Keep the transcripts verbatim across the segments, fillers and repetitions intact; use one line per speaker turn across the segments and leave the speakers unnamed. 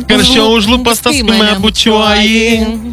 Karščiau už lūpas tas mane bučiuoji.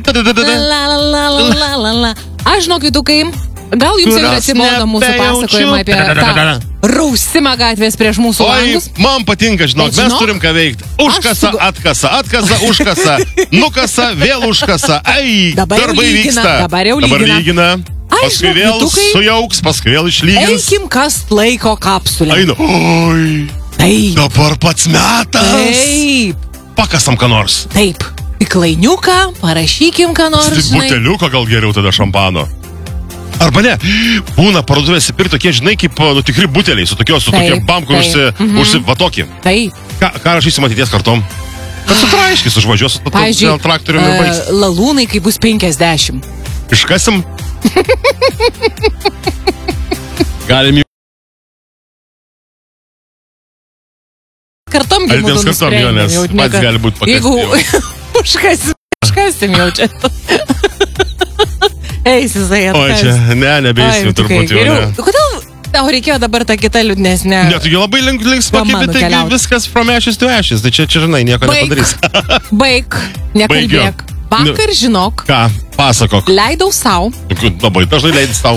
Aš žinau, Vytukai, gal jums jau atsibodo mūsų pasakojimą apie tą rausimą gatvės prieš mūsų langus?
Oi, man patinka, žinok,
Bet
mes
žinok,
turim ką veikti. Užkasa,
su-
atkasa, atkasa, užkasa, nukasa, vėl užkasa. Ai,
Dabar jau
darbai
lygina,
vyksta.
dabar jau
Dabar
lygina.
lygina.
Ai,
Paskui
žinok,
vėl
Vytukai,
sujauks, paskui vėl išlygins.
Eikim kas laiko kapsulę.
Eina. Oi,
Taip,
dabar pats metas.
taip,
Pakasam ką nors.
taip. Stiklainiuką, parašykim ką nors,
Tik
žinai.
buteliuką gal geriau tada šampano. Arba ne, būna parduotuvėse pirkti tokie, žinai, kaip nu, tikri buteliai, su tokios, su
Taip,
tokiem bam, kur
taip.
užsi,
Mhm.
užsi, va tokį.
Taip.
Ką, ką rašysim ateities kartom? Kad su traiškis užvažiuos su to
Pavyzdžiui,
traktoriumi ir baigs.
e, lalūnai, kai bus penkiasdešimt.
Iškasim. Galim jų.
Kartom
Ateities
gimudų
kartom jo, nes pats gali būti pakasti.
Jeigu užkasim, užkasim jau čia. Eis jisai
Oi, čia,
atkas.
ne, nebeisiu,
Ai,
turbūt jau
geriau.
ne.
Kodėl tau reikėjo dabar tą kitą liūdnesnę?
Ne, taigi labai link, linksma,
Po
kaip
mano
tai
keliaut.
viskas from ashes to ashes, tai čia, čia žinai, nieko
Baik.
nepadarys.
Baik, nekalbėk. Vakar, žinok,
Ką, pasakok.
leidau savo,
Labai dažnai leidis tau.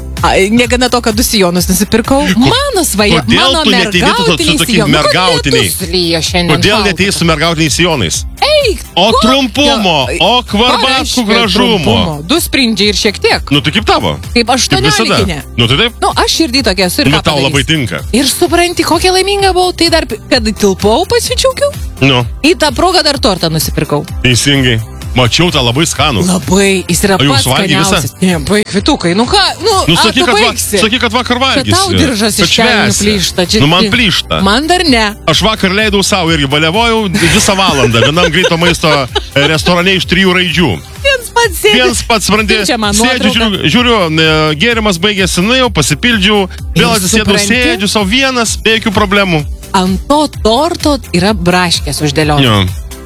negana to, kad du sijonus nusipirkau. Mano svaja,
Kodėl
mano
tu neateini tu su
mergautiniai
tokiais
sijonai.
mergautiniais? Kodėl neteis su mergautiniais sijonais?
Eik,
O trumpumo, o kvarbatkų gražumo.
Du sprindžiai ir šiek tiek.
Nu, tai kaip tavo?
Kaip
Kaip visada.
aštuonioliktinė.
Nu, tai taip.
Nu, aš širdį tokia esu ir
Nu,
ką
tau labai
padarysi?
tinka.
Ir supranti, kokia laiminga buvau, tai dar, kad tilpau, pasidžiaugiau.
Nu,
Į tą progą dar tortą nusipirkau.
teisingai. Mačiau tą labai skanų.
Labai, jis yra
O jau
pats
suvalgei visą?
skaniausias. Ne, baig, Vytukai, nu ką, nu,
Nu,
ar
sakyk,
tu
kad, va,
baigsi?
sakyk, kad vakar valgysi.
Čia tau diržas
Kad
iš kelnių
švęsi.
plyšta. Čia-
Nu, man plyšta.
Man dar ne.
Aš vakar leidau savo irgi baliavojau visą valandą vienam greito maisto restorane iš trijų raidžių.
Viens pats sėdi.
Viens pats sprendė,
Siunčia man
sėdžiu,
nuotrauką.
žiūriu, žiūriu, e, gėrimas baigėsi, nu jau pasipildžiau, vėl
Ir
atsisėdau,
supranti?
sėdžiu savo vienas, be jokių problemų.
Ant to torto yra braškės uždėliotos.
Jo.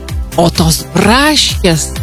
O tos braškės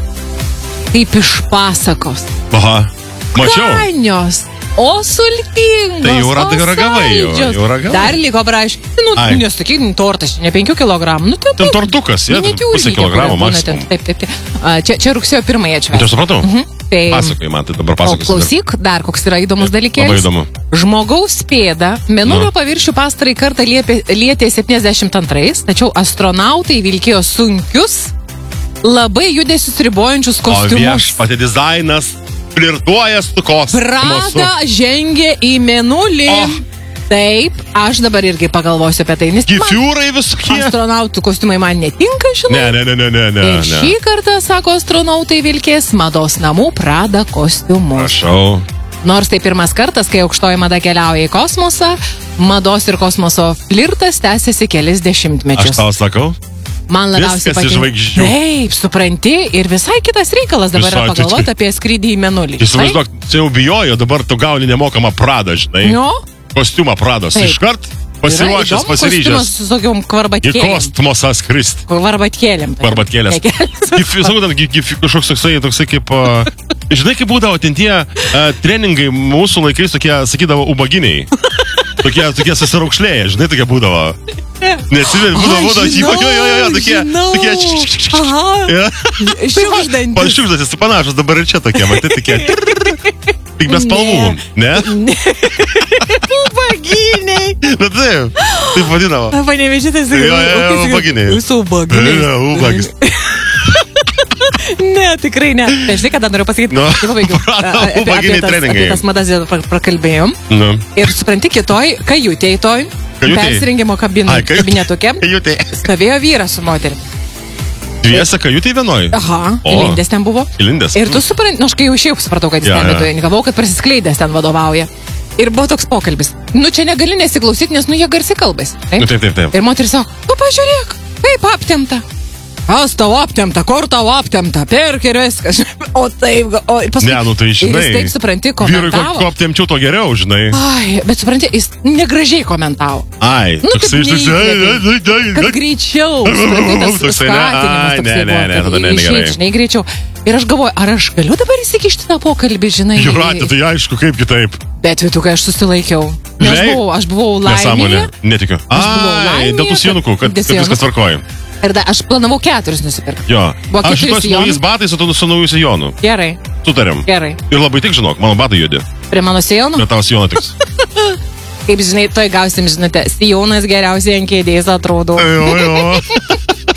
kaip iš pasakos.
Aha, mačiau.
Skanios, o sultingos.
Tai jau
o
rag- ragavai, jau-
saldžios.
jau ragavai.
Dar liko braškės. Nu,
Ai.
nesakyk, nu, tortas, ne penkių kilogramų. Nu, tai
Ten tortukas, jie, pusę kilogramo maksimum.
Taip, taip, taip. A, Čia, čia rugsėjo pirmąją čia.
Tai aš supratau.
Mhm. Tai,
Pasakai man, tai dabar
o
pasakosi.
klausyk, dar koks yra įdomus dalykėlis.
Labai įdomu.
Žmogaus pėda Mėnulio
Nu.
paviršių pastarąjį kartą liepė, lietė septyniasdešimt antrais, tačiau astronautai vilkėjo sunkius, labai judesius ribojančius
O
kostiumus.
viešpatė dizainas flirtuoja su kosmosu.
Prada žengė į Mėnulį.
O.
Taip, aš dabar irgi pagalvosiu apie tai, nes man
Gifiūrai visokie.
astronautų kostiumai man netinka, žinai.
Ne, ne, ne, ne, ne, ne.
Ir šį kartą, sako astronautai, vilkės mados namų Prada kostiumus.
Prašau.
Nors tai pirmas kartas, kai aukštoji mada keliauja į kosmosą, mados ir kosmoso flirtas tęsiasi kelis
Aš
dešimtmečius.
tau sakau.
Man labiausiai
Viskas iš žvaigždžių.
Taip, supranti, ir visai kitas reikalas dabar yra
Visai, tai-
pagalvoti apie skrydį į Mėnulį.
Įsivaizduok, čia jau bijojo, dabar tu gauni nemokamą pradą, žinai.
Jo,
Kostiumą prados.
Taip.
Iškart
yra
pasiruošęs,
įdomu kostiumas
pasiryžęs.
su tokiom
Į
kvarbatkėlėm.
kosmosą skristi.
Kvarbatkėlėm.
Kvarbatkėlės. Sakau, ten gi- gi- kažkoks toksai, toksai kaip... a, Žinai, kaip būdavo ten tie a, treningai mūsų laikais tokie, sakydavo, ubaginiai. Tokie, tokie susiraukšlėję, žinai, tokie būdavo. Nesimėt, būdavo, būdavo, jo, jo, jo, jo, tokie, tokie, č- č- č- č-
Aha,
jo.
šiukšdantis.
Pašiukštas, panašus dabar ir čia tokie, matai, tokie. Tik be spalvų, ne?
Ubaginiai.
Na taip, taip vadinavo.
Panevežytas.
Jo, jo, jo, ubaginiai.
Jūsų ubaginiai.
Jo, ubagis.
Ne, tikrai ne. Tai žinai, ką dar noriu pasakyti?
Nu,
Tai pabaigiau.
prato,
A- apie-
ubaginiai
apie tas-
treningai.
Apie tas madas jau pra- prakalbėjom.
Nu,
Ir supranti, kitoj, kajutėj toj,
Kajutėj?
persirengimo kabinai,
Ai, kajutėj.
kabinetukė,
kajutė.
stovėjo vyras su moterimi.
Dviese kajutė vienoj.
Aha,
O.
įlindęs ten buvo.
Įlindęs.
Ir tu supranti, nu aš kai jau šiaip supratau, kad jis
Ja,
ten
ja.
viduje, galvojau, kad prasiskleidęs ten vadovauja. Ir buvo toks pokalbis. Nu čia negali nesiklausyti, nes nu jie garsiai kalbasi.
Nu, taip, taip, taip.
Ir moteris sako, tu pažiūrėk, kaip aptemta. Kas tau aptemta, kur tau aptemta, perk ir viskas. O taip, o ir paskui.
Ne, nu tai žinai.
Ir jis taip supranti,
Vyrui, ko,
komentavo.
ko aptemčiau, to geriau, žinai.
Ai, bet supranti, jis negražiai komentavo.
Ai,
Nu,
toksai
taip
iš
neįkvėpė. Kad
toksai.
greičiau, supranti, tas
Toksai, ne?
skatinimas
Ai,
toksai
ne, ne,
buvo,
ne,
kad
tada ne,
išeit,
negerai.
žinai, greičiau. Ir aš galvoju, ar aš galiu dabar įsikišti tą pokalbį, žinai.
Jūratė, tai aišku, kaip kitaip.
Bet Vytukai, aš susilaikiau. Nes
Žinai?
buvau, aš buvau
Nesąmonė,
laimėje.
netikiu.
Aš buvau
Ai,
laimėje,
dėl tų sienukų, kad,
dėl
kad viskas
sienų.
tvarkoja.
Ir da, aš planavau keturis nusipirkti.
Jo.
Buvo
Aš
keturi
šituos
sijonai.
naujais batais, o tu su naujus sijonu.
Gerai,
Sutarėm.
gerai.
Ir labai tik, žinok, mano batai juodi.
Prie mano sijonų,
Bet tavo sijoną tiks.
kaip žinai, toj gausim žinutę, sijonas geriausiai ant kėdės atrodo.
Jo, jo.